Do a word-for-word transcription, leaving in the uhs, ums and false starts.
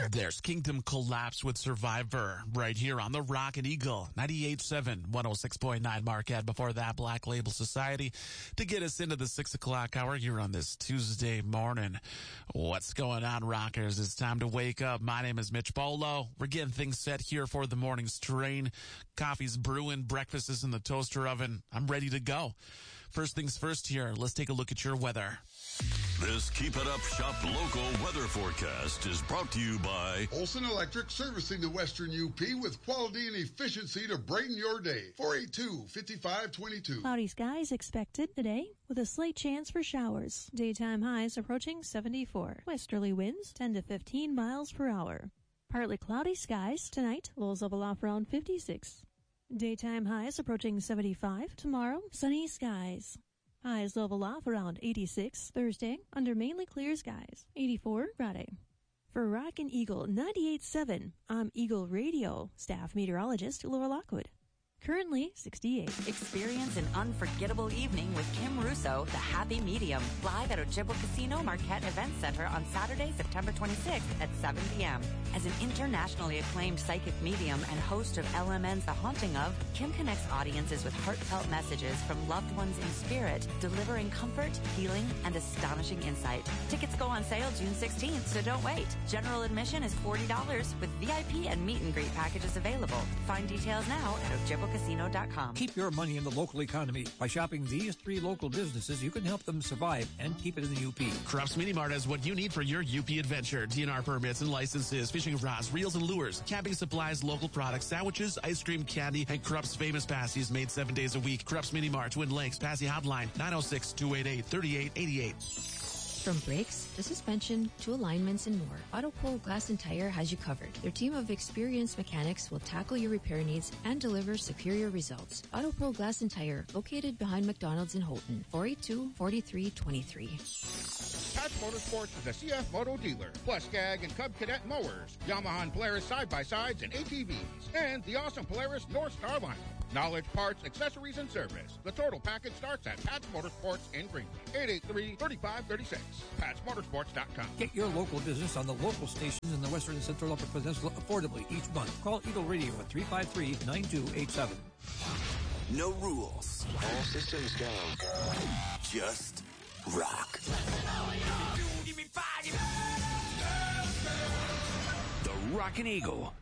There's Kingdom Collapse with Survivor right here on the Rockin' Eagle, ninety-eight point seven, one oh six point nine Marquette. Before that, Black Label Society to get us into the six o'clock hour here on this Tuesday morning. What's going on, rockers? It's time to wake up. My name is Mitch Bolo. We're getting things set here for the morning's train. Coffee's brewing, breakfast is in the toaster oven. I'm ready to go. First things first here, let's take a look at your weather. This Keep It Up Shop local weather forecast is brought to you by Olson Electric, servicing the Western U P with quality and efficiency to brighten your day. four eight two, five five two two. Cloudy skies expected today with a slight chance for showers. Daytime highs approaching seventy-four. Westerly winds ten to fifteen miles per hour. Partly cloudy skies tonight. Lows level off around fifty-six. Daytime highs approaching seventy-five. Tomorrow, sunny skies. Highs level off around eighty-six Thursday under mainly clear skies. eighty-four Friday. For Rockin' Eagle ninety-eight point seven, I'm Eagle Radio staff meteorologist Laura Lockwood. Currently sixty-eight. Experience an unforgettable evening with Kim Russo, The Happy Medium, live at Ojibwa Casino Marquette Event Center on Saturday, September twenty-sixth at seven p.m. As an internationally acclaimed psychic medium and host of L M N's The Haunting Of, Kim connects audiences with heartfelt messages from loved ones in spirit, delivering comfort, healing, and astonishing insight. Tickets go on sale June sixteenth, so don't wait. General admission is forty dollars with V I P and meet and greet packages available. Find details now at ojibwa casino dot com. Keep your money in the local economy. By shopping these three local businesses, you can help them survive and keep it in the U P. Krupp's Mini Mart has what you need for your U P adventure. D N R permits and licenses, fishing rods, reels and lures, camping supplies, local products, sandwiches, ice cream, candy, and Krupp's famous pasties made seven days a week. Krupp's Mini Mart, Twin Lakes, Passy Hotline, nine oh six, two eight eight, three eight eight eight. From brakes to suspension to alignments and more, AutoPro Glass and Tire has you covered. Their team of experienced mechanics will tackle your repair needs and deliver superior results. AutoPro Glass and Tire, located behind McDonald's in Houghton, four eight two, four three two three. Patch Motorsports is a C F Moto dealer, plus Skag and Cub Cadet mowers, Yamaha and Polaris side-by-sides and A T Vs, and the awesome Polaris North Star lineup. Knowledge, parts, accessories, and service. The total package starts at Patch Motorsports in Greenwood. eight eight three, three five three six. patch motorsports dot com. Get your local business on the local stations in the Western and Central Upper Peninsula affordably each month. Call Eagle Radio at three five three, nine two eight seven. No rules. All systems go. Just rock. The Rockin' Eagle,